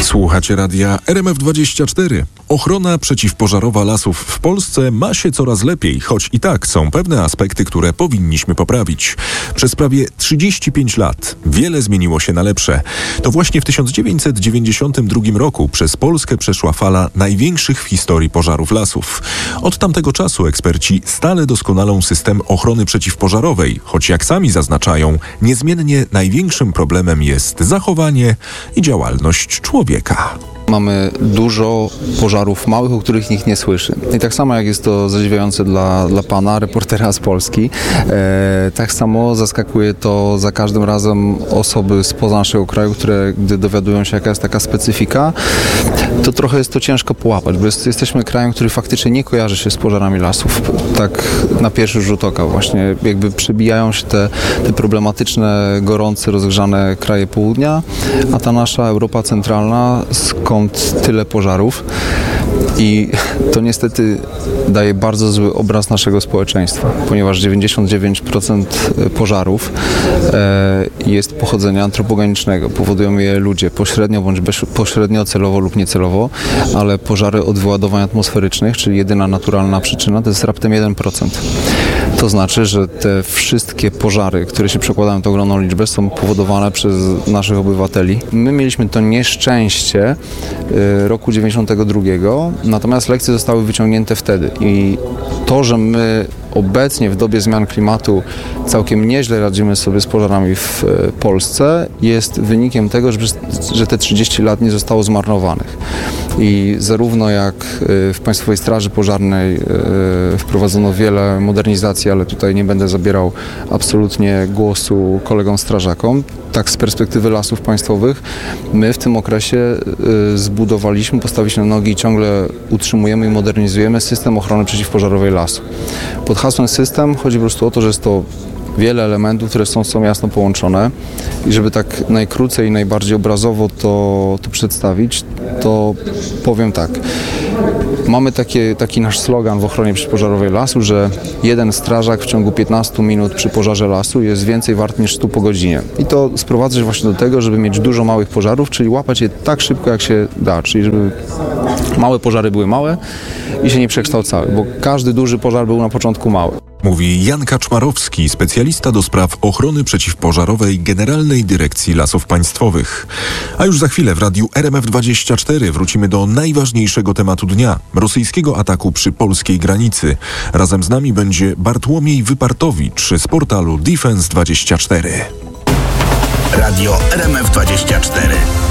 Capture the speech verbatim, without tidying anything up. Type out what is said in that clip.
Słuchacie radia R M F dwadzieścia cztery. Ochrona przeciwpożarowa lasów w Polsce ma się coraz lepiej, choć i tak są pewne aspekty, które powinniśmy poprawić. Przez prawie trzydzieści pięć lat wiele zmieniło się na lepsze. To właśnie w tysiąc dziewięćset dziewięćdziesiątym drugim roku przez Polskę przeszła fala największych w historii pożarów lasów. Od tamtego czasu eksperci stale doskonalą system ochrony przeciwpożarowej, choć jak sami zaznaczają, niezmiennie największym problemem jest zachowanie i działalność człowieka. Mamy dużo pożarów małych, o których nikt nie słyszy. I tak samo jak jest to zadziwiające dla, dla pana, reportera z Polski, e, tak samo zaskakuje to za każdym razem osoby spoza naszego kraju, które gdy dowiadują się, jaka jest taka specyfika, to trochę jest to ciężko połapać, bo jest, jesteśmy krajem, który faktycznie nie kojarzy się z pożarami lasów. Tak na pierwszy rzut oka właśnie jakby przebijają się te, te problematyczne, gorące, rozgrzane kraje południa, a ta nasza Europa centralna, skąd tyle pożarów, i to niestety daje bardzo zły obraz naszego społeczeństwa, ponieważ dziewięćdziesiąt dziewięć procent pożarów e, jest pochodzenia antropogenicznego. Powodują je ludzie pośrednio bądź bezpośrednio, celowo lub niecelowo, ale pożary od wyładowań atmosferycznych, czyli jedyna naturalna przyczyna, to jest raptem jeden procent. To znaczy, że te wszystkie pożary, które się przekładają na tą ogromną liczbę, są powodowane przez naszych obywateli. My mieliśmy to nieszczęście y, roku dziewięćdziesiątego drugiego, natomiast lekcje zostały wyciągnięte wtedy i to, że my obecnie w dobie zmian klimatu całkiem nieźle radzimy sobie z pożarami w Polsce, jest wynikiem tego, że, że te trzydzieści lat nie zostało zmarnowanych. I zarówno jak w Państwowej Straży Pożarnej wprowadzono wiele modernizacji, ale tutaj nie będę zabierał absolutnie głosu kolegom strażakom, tak z perspektywy lasów państwowych, my w tym okresie zbudowaliśmy, postawiliśmy na nogi i ciągle utrzymujemy i modernizujemy system ochrony przeciwpożarowej lasu. Pod hasłem system chodzi po prostu o to, że jest to wiele elementów, które są, są jasno połączone i żeby tak najkrócej i najbardziej obrazowo to, to przedstawić, to powiem tak. Mamy takie, taki nasz slogan w ochronie przeciwpożarowej lasu, że jeden strażak w ciągu piętnastu minut przy pożarze lasu jest więcej wart niż stu po godzinie. I to sprowadza się właśnie do tego, żeby mieć dużo małych pożarów, czyli łapać je tak szybko, jak się da. Czyli żeby małe pożary były małe i się nie przekształcały, bo każdy duży pożar był na początku mały. Mówi Jan Kaczmarowski, specjalista do spraw ochrony przeciwpożarowej Generalnej Dyrekcji Lasów Państwowych. A już za chwilę w radiu R M F dwadzieścia cztery wrócimy do najważniejszego tematu dnia – rosyjskiego ataku przy polskiej granicy. Razem z nami będzie Bartłomiej Wypartowicz z portalu Defense dwadzieścia cztery. Radio R M F dwadzieścia cztery.